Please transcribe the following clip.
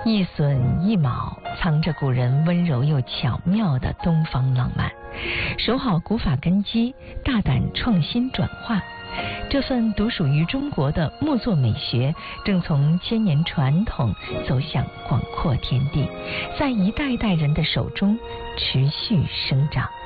一榫一卯，藏着古人温柔又巧妙的东方浪漫。守好古法根基，大胆创新转化，这份独属于中国的木作美学正从千年传统走向广阔天地，在一代代人的手中持续生长。